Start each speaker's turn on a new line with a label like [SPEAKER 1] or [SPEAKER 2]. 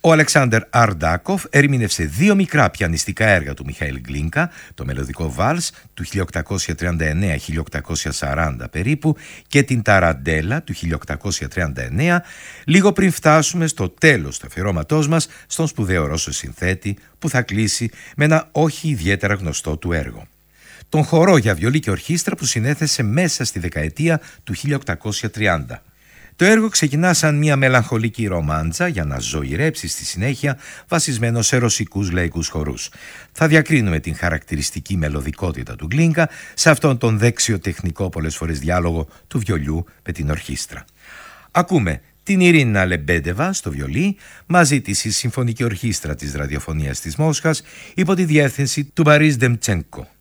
[SPEAKER 1] Ο Αλεξάνδερ Αρντάκοφ ερμήνευσε δύο μικρά πιανιστικά έργα του Μιχαήλ Γκλίνκα, το μελωδικό βάλς του 1839-1840 περίπου και την ταραντέλα του 1839, λίγο πριν φτάσουμε στο τέλος του αφιερώματός μας στον σπουδαίο Ρώσο συνθέτη που θα κλείσει με ένα όχι ιδιαίτερα γνωστό του έργο. Τον χορό για βιολί και ορχήστρα που συνέθεσε μέσα στη δεκαετία του 1830. Το έργο ξεκινά σαν μια μελαγχολική ρομάντζα για να ζωηρέψει στη συνέχεια βασισμένο σε ρωσικούς λαϊκούς χορούς. Θα διακρίνουμε την χαρακτηριστική μελωδικότητα του Γκλίνκα σε αυτόν τον δεξιοτεχνικό πολλές φορές διάλογο του βιολιού με την ορχήστρα. Ακούμε την Ειρήνα Λεμπέντεβα στο βιολί μαζί της η Συμφωνική Ορχήστρα της Ραδιοφωνίας της Μόσχας υπό τη διεύθυνση του Μπαρίς Ντεμτσένκο.